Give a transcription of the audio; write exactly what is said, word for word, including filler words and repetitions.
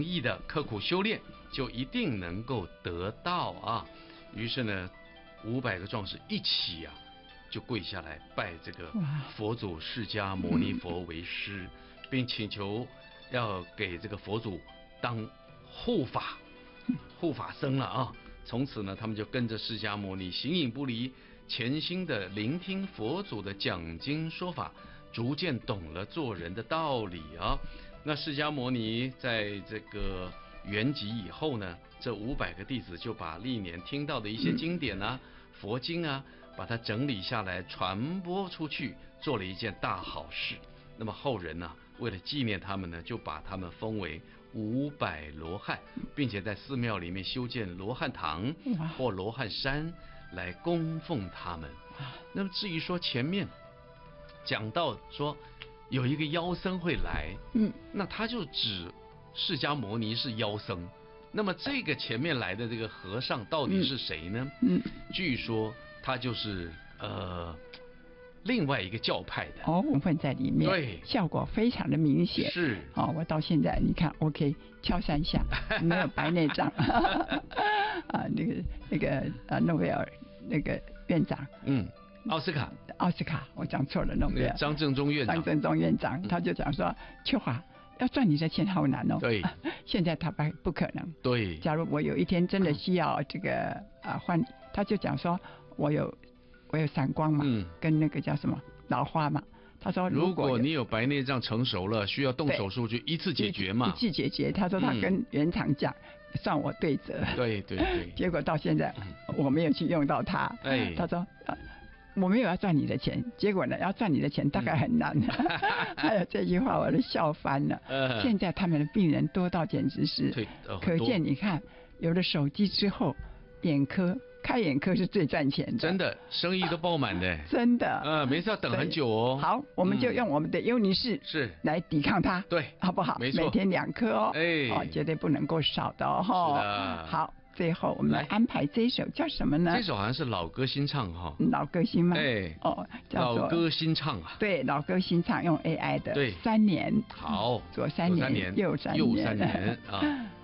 诚意的刻苦修炼，就一定能够得到啊。于是呢，五百个壮士一起啊，就跪下来拜这个佛祖释迦牟尼佛为师，并请求要给这个佛祖当护法护法僧了啊。从此呢，他们就跟着释迦牟尼形影不离，潜心的聆听佛祖的讲经说法，逐渐懂了做人的道理啊。那释迦牟尼在这个圆寂以后呢，这五百个弟子就把历年听到的一些经典啊、佛经啊，把它整理下来传播出去，做了一件大好事。那么后人呢、啊，为了纪念他们呢，就把他们封为五百罗汉，并且在寺庙里面修建罗汉堂或罗汉山来供奉他们。那么至于说前面讲到说有一个妖僧会来，嗯，那他就指释迦牟尼是妖僧。那么这个前面来的这个和尚到底是谁呢？嗯，据说他就是呃。另外一个教派的哦，成分在里面， 对， 效果非常的明显。 是， 哦，我到现在你看 ，OK， 敲三下，没有白内障。啊，那个那个啊，诺贝尔那个院长， 嗯，奥斯卡， 奥斯卡，我讲错了，诺贝尔， 张正中院长， 张正中院长，他就讲说，秋华要赚你的钱好难哦。 对， 现在他不不可能。 对， 假如我有一天真的需要这个啊换，他就讲说，我有。我有散光嘛，嗯，跟那个叫什么老花嘛。他说如， 如果你有白内障成熟了，需要动手术，就一次解决嘛。 一次解决。他说他跟原厂讲，嗯、算我对折。 对对对。 结果到现在我没有去用到它。哎，他说、啊、我没有要赚你的钱，结果呢要赚你的钱大概很难。嗯、还有这句话我都笑翻了。呃、现在他们的病人多到简直是，呃、可见你看有了手机之后，眼科。开眼科是最赚钱的， 真的，生意都爆满的， 真的， 呃，每次要等很久哦。 好，我们就用我们的优尼氏是来抵抗它， 对， 好不好？ 没错， 每天两颗哦， 哎， 哦，绝对不能够少的哦。 是的， 好，最后我们来安排这一首叫什么呢？ 这首好像是老歌新唱哈， 老歌新吗？ 哎， 哦，叫老歌新唱啊， 对，老歌新唱用 A I 的， 对， 三年， 好， 左三年，右三年， 右三年啊。